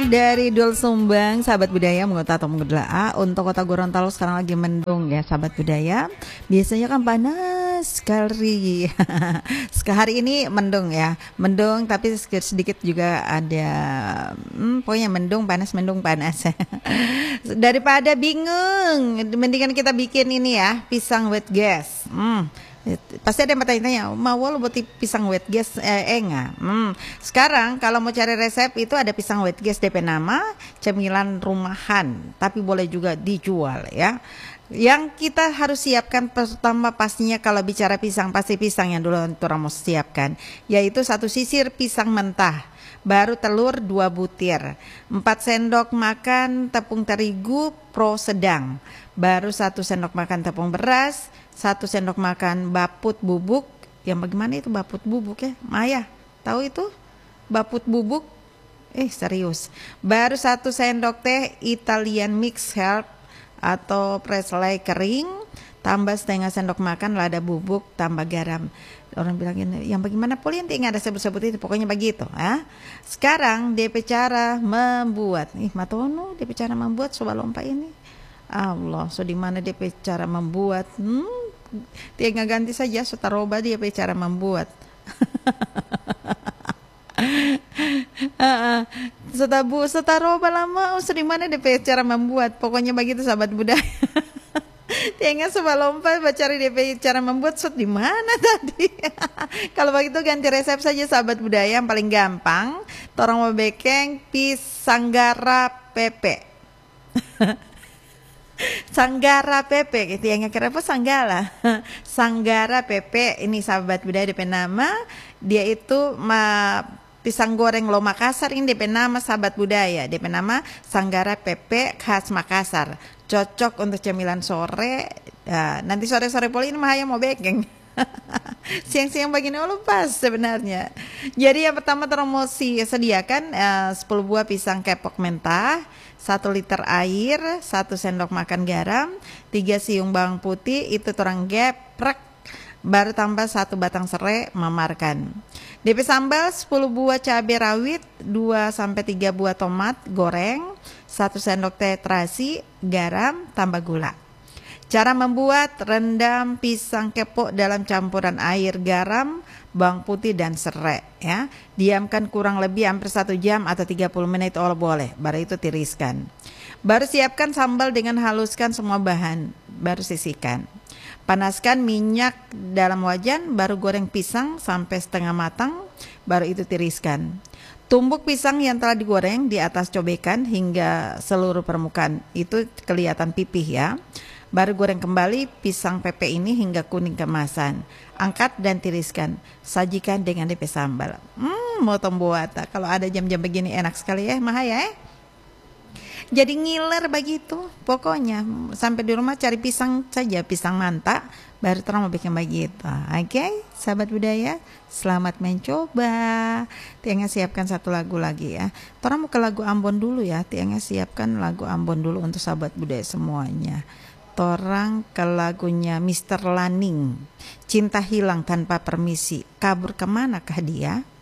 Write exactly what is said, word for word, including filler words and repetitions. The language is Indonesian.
dari Dul Sumbang, sahabat budaya menguta atau menggedela untuk kota Gorontalo sekarang lagi mendung ya sahabat budaya. Biasanya kan panas sekali. Hari ini mendung ya, mendung tapi sedikit, sedikit juga ada, hmm, pokoknya mendung panas mendung panas. Daripada bingung, mendingan kita bikin ini ya pisang wet gas. Hmm. Pasti ada yang bertanya-tanya, mau lo buat pisang wet gas eh, enggak? Hmm. Sekarang kalau mau cari resep itu ada pisang wet gas D P nama, cemilan rumahan, tapi boleh juga dijual ya. Yang kita harus siapkan pertama pastinya kalau bicara pisang pasti pisang yang dulu orang mau siapkan, yaitu satu sisir pisang mentah, baru telur dua butir, empat sendok makan tepung terigu pro sedang, baru satu sendok makan tepung beras, satu sendok makan baput bubuk. Yang bagaimana itu baput bubuk ya? Maya, tahu itu? Baput bubuk? Eh serius. Baru satu sendok teh Italian mix herb atau preselai kering, tambah setengah sendok makan lada bubuk, tambah garam. Orang bilang ini, yang bagaimana Polianti nggak ada sebut-sebut itu, pokoknya begitu ya. Sekarang D P cara membuat. Ih, matono D P cara membuat coba lompat ini. Allah, so di mana D P cara membuat? Hmm, tinggal ganti saja setaroba D P cara membuat. uh, setabu setaroba lama, so di mana D P cara membuat? Pokoknya begitu sahabat budaya. Tinggal coba lompat cari D P cara membuat so di mana tadi? Kalau begitu ganti resep saja sahabat budaya yang paling gampang. Torang mau bekeng pisanggara pepe. Sanggara pepe gitu yang kira apa sanggala. Sanggara pepe ini sahabat budaya D P nama, dia itu ma, pisang goreng lo Makassar, ini D P nama sahabat budaya, D P nama Sanggara pepe khas Makassar. Cocok untuk cemilan sore. Ya, nanti sore-sore Poli ini mah mau bekeng. Siang-siang begini oh pas sebenarnya. Jadi yang pertama terus mau sediakan uh, sepuluh buah pisang kepok mentah, satu liter air, satu sendok makan garam, tiga siung bawang putih itu terang geprek, baru tambah satu batang serai memarkan. D P sambal sepuluh buah cabai rawit, dua sampai tiga buah tomat goreng, satu sendok teh terasi, garam, tambah gula. Cara membuat: rendam pisang kepok dalam campuran air, garam, bawang putih dan serai ya. Diamkan kurang lebih hampir satu jam atau tiga puluh menit kalau boleh. Baru itu tiriskan. Baru siapkan sambal dengan haluskan semua bahan. Baru sisihkan. Panaskan minyak dalam wajan, baru goreng pisang sampai setengah matang, baru itu tiriskan. Tumbuk pisang yang telah digoreng di atas cobekan hingga seluruh permukaan itu kelihatan pipih ya. Baru goreng kembali pisang pepe ini hingga kuning kemasan. Angkat dan tiriskan. Sajikan dengan D P sambal. Hmm, mau tombuata. Kalau ada jam-jam begini enak sekali ya, Mahaya ya. Jadi ngiler begitu. Pokoknya sampai di rumah cari pisang saja, pisang manta, baru terang mau bikin begitu. Oke, okay? Sahabat budaya, selamat mencoba. Tiangnya siapkan satu lagu lagi ya. Torang mau ke lagu Ambon dulu ya. Tiangnya siapkan lagu Ambon dulu untuk sahabat budaya semuanya. Torang ke lagunya mister Laning, Cinta Hilang Tanpa Permisi. Kabur kemanakah dia?